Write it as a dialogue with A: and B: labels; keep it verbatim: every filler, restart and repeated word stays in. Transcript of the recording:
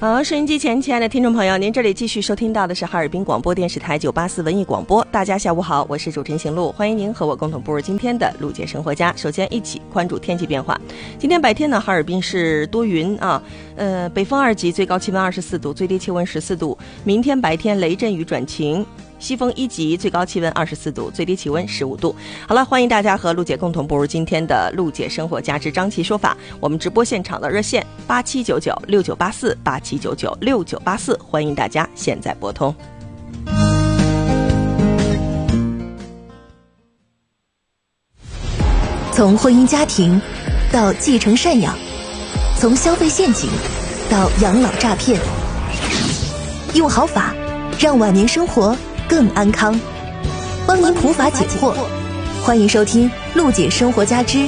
A: 好，收音机前亲爱的听众朋友，您这里继续收听到的是哈尔滨广播电视台九八四文艺广播。大家下午好，我是主持人邢璐，欢迎您和我共同步入今天的陆姐生活家。首先一起关注天气变化。今天白天呢，哈尔滨是多云啊，呃，北风二级，最高气温二十四度，最低气温十四度。明天白天雷阵雨转晴。西风一级，最高气温二十四度，最低气温十五度。好了，欢迎大家和陆姐共同步入今天的陆姐生活家之张琪说法。我们直播现场的热线八七九九六九八四八七九九六九八四，欢迎大家现在拨通。
B: 从婚姻家庭到继承赡养，从消费陷阱到养老诈骗，用好法让晚年生活更安康，帮您普法解惑。欢迎收听陆姐生活家之